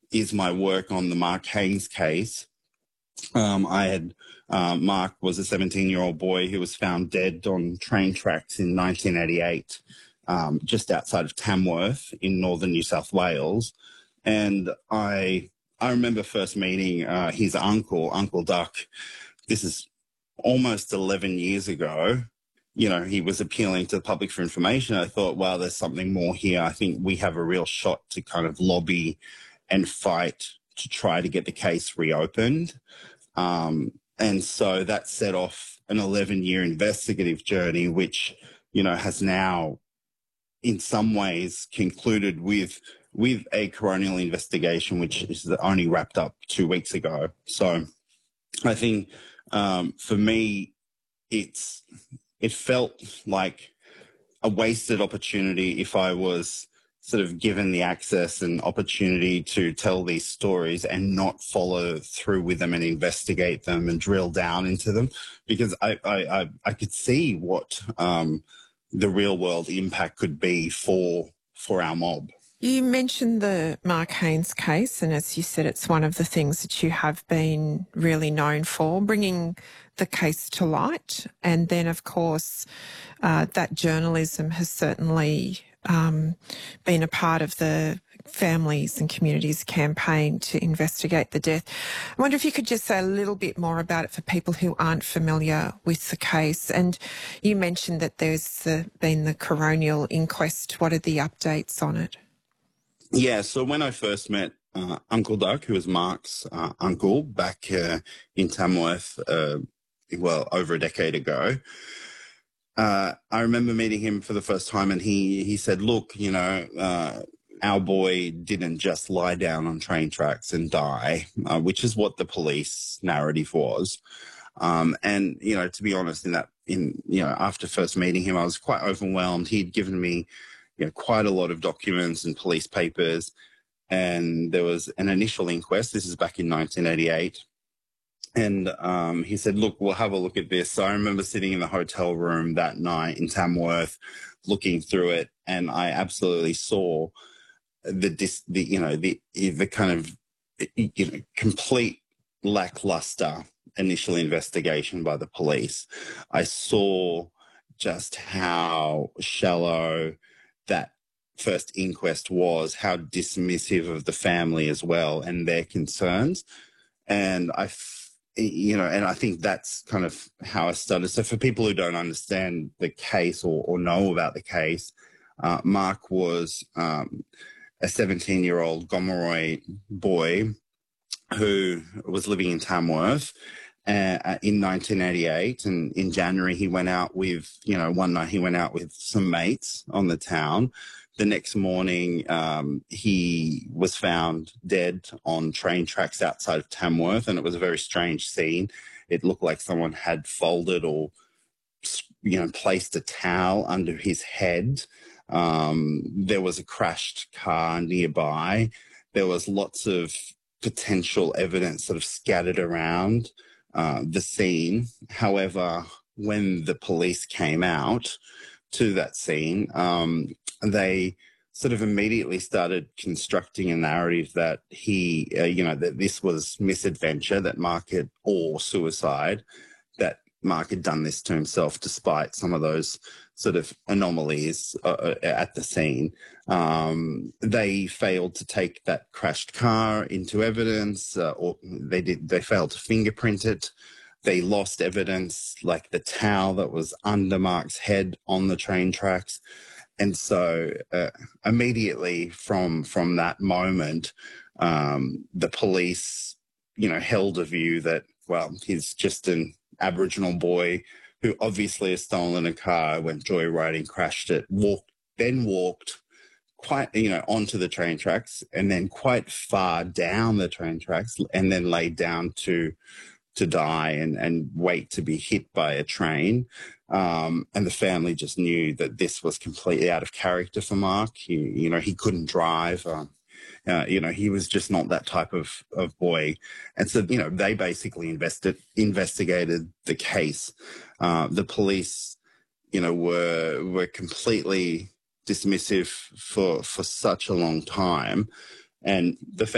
is my work on the Mark Haynes case. Mark was a 17-year-old boy who was found dead on train tracks in 1988, just outside of Tamworth in northern New South Wales. And I remember first meeting his uncle, Uncle Duck. This is almost 11 years ago. You know, he was appealing to the public for information. I thought, wow, there's something more here. I think we have a real shot to kind of lobby and fight to try to get the case reopened. And so that set off an 11-year investigative journey, which, you know, has now in some ways concluded with a coronial investigation, which is only wrapped up 2 weeks ago. So I think for me, it felt like a wasted opportunity if I was sort of given the access and opportunity to tell these stories and not follow through with them and investigate them and drill down into them, because I could see what the real world impact could be for our mob. You mentioned the Mark Haynes case, and as you said, it's one of the things that you have been really known for, bringing the case to light. And then, of course, that journalism has certainly been a part of the families and communities campaign to investigate the death. I wonder if you could just say a little bit more about it for people who aren't familiar with the case. And you mentioned that there's been the coronial inquest. What are the updates on it? Yeah, so when I first met Uncle Duck, who was Mark's uncle, back in Tamworth, over a decade ago, I remember meeting him for the first time, and he said, look, you know, our boy didn't just lie down on train tracks and die, which is what the police narrative was. And, you know, to be honest, after first meeting him, I was quite overwhelmed. He'd given me, you know, quite a lot of documents and police papers, and there was an initial inquest. This is back in 1988. And he said, look, we'll have a look at this. So I remember sitting in the hotel room that night in Tamworth, looking through it, and I absolutely saw the kind of, you know, complete lackluster initial investigation by the police. I saw just how shallow that first inquest was, how dismissive of the family as well and their concerns. And I think that's kind of how I started. So for people who don't understand the case or know about the case, Mark was a 17-year-old Gomeroi boy who was living in Tamworth in 1988. And in January, he went out with, you know, one night he went out with some mates on the town. The next morning, he was found dead on train tracks outside of Tamworth, and it was a very strange scene. It looked like someone had folded or, you know, placed a towel under his head. There was a crashed car nearby. There was lots of potential evidence sort of scattered around the scene. However, when the police came out to that scene, they sort of immediately started constructing a narrative that that this was misadventure, that Mark had, or suicide, that Mark had done this to himself despite some of those sort of anomalies at the scene. They failed to take that crashed car into evidence, or they failed to fingerprint it. They lost evidence like the towel that was under Mark's head on the train tracks. And so immediately from that moment, the police, you know, held a view that, well, he's just an Aboriginal boy who obviously has stolen a car, went joyriding, crashed it, walked quite, you know, onto the train tracks, and then quite far down the train tracks, and then laid down to die and wait to be hit by a train. And the family just knew that this was completely out of character for Mark. He couldn't drive. He was just not that type of boy. And so, you know, they basically investigated the case. The police, you know, were completely dismissive for such a long time. And the